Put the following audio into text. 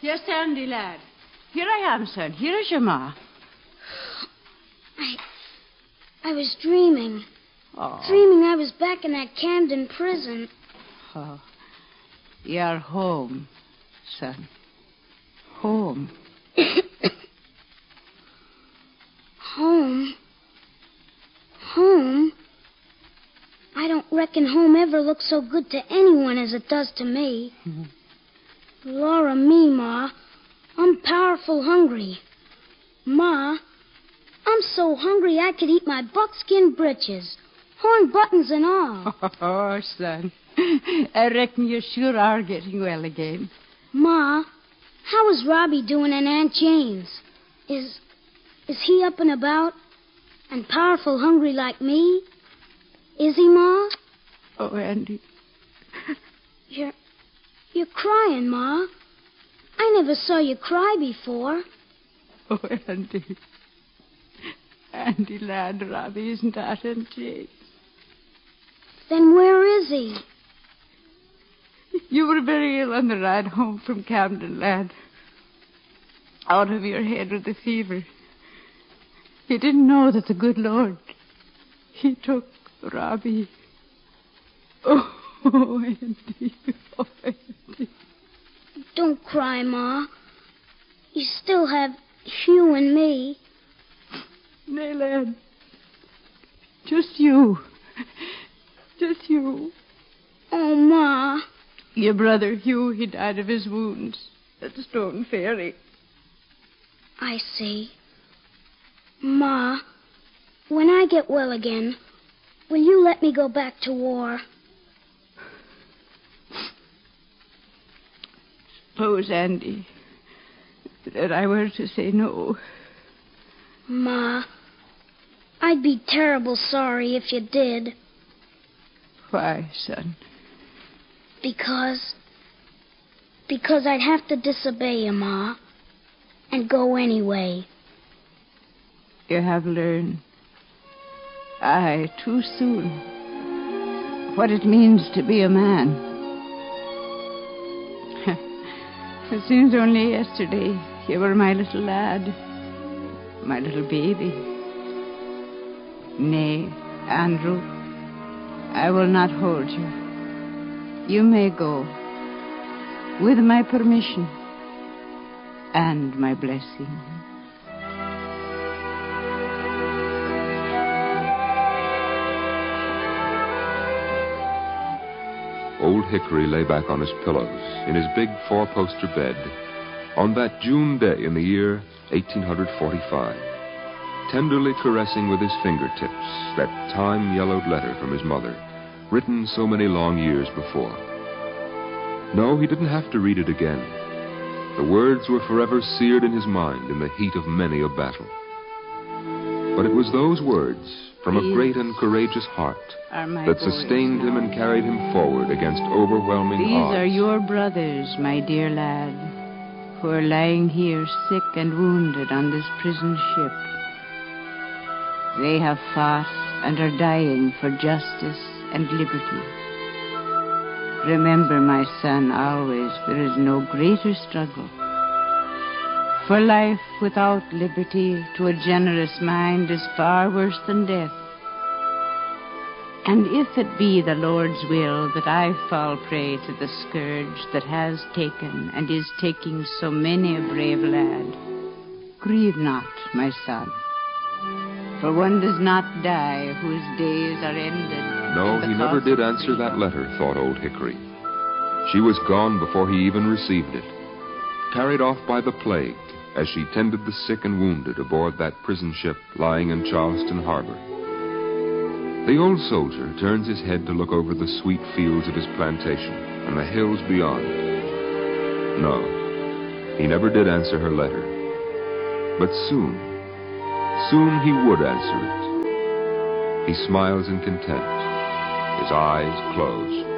Yes, Andy, lad. Here I am, son. Here is your ma. I was dreaming. Oh. Dreaming I was back in that Camden prison. Oh. You're home, son. Home. Home? Home? I don't reckon home ever looks so good to anyone as it does to me. Laura, me, Ma. I'm powerful hungry. Ma, I'm so hungry I could eat my buckskin breeches, horn buttons and all. Oh, son. I reckon you sure are getting well again. Ma, how is Robbie doing and Aunt Jane's? Is he up and about and powerful hungry like me? Is he, Ma? Oh, Andy. You're crying, Ma. I never saw you cry before. Oh, Andy. Andy, lad, Robbie isn't out in jail. Then where is he? You were very ill on the ride home from Camden, lad. Out of your head with the fever. You didn't know that the good Lord, he took Robbie. Oh, Andy. Oh, Andy. Don't cry, Ma. You still have Hugh and me. Nay, lad. Just you. Just you. Oh, Ma. Your brother Hugh, he died of his wounds at the Stone Ferry. I see. Ma, when I get well again, will you let me go back to war? Suppose, Andy, that I were to say no. Ma, I'd be terrible sorry if you did. Why, son? Because I'd have to disobey you, Ma, and go anyway. You have learned, aye, too soon, what it means to be a man. It seems only yesterday you were my little lad, my little baby. Nay, Andrew, I will not hold you. You may go, with my permission and my blessing. Old Hickory lay back on his pillows in his big four-poster bed on that June day in the year 1845, tenderly caressing with his fingertips that time-yellowed letter from his mother, written so many long years before. No, he didn't have to read it again. The words were forever seared in his mind in the heat of many a battle. But it was those words from a great and courageous heart that sustained him and carried him forward against overwhelming odds. These are your brothers, my dear lad, who are lying here sick and wounded on this prison ship. They have fought and are dying for justice and liberty. Remember, my son, always there is no greater struggle. For life without liberty to a generous mind is far worse than death. And if it be the Lord's will that I fall prey to the scourge that has taken and is taking so many a brave lad, grieve not, my son. For one does not die whose days are ended. No, he never did answer that letter, thought old Hickory. She was gone before he even received it, carried off by the plague as she tended the sick and wounded aboard that prison ship lying in Charleston Harbor. The old soldier turns his head to look over the sweet fields of his plantation and the hills beyond. No, he never did answer her letter. But soon he would answer it. He smiles in content, his eyes closed.